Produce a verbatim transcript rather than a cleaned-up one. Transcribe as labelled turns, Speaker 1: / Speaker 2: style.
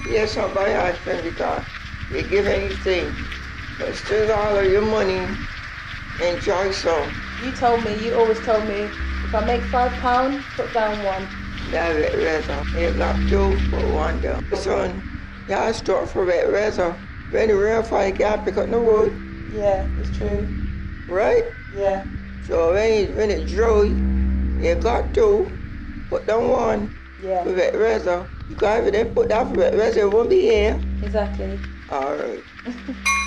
Speaker 1: Yes, somebody has spent because they give anything. But still all of your money, enjoy some.
Speaker 2: You told me, you always told me, if I make five pounds, put down one.
Speaker 1: That's red razor. If not two, put one down. Son, y'all start for red razor. When the real fight got pick up the wood.
Speaker 2: Yeah, it's true.
Speaker 1: Right?
Speaker 2: Yeah.
Speaker 1: So when it, when it dry, you got two, put down one.
Speaker 2: Yeah.
Speaker 1: For red razor. Because if you didn't put that for red razor, it won't be here.
Speaker 2: Exactly.
Speaker 1: All right.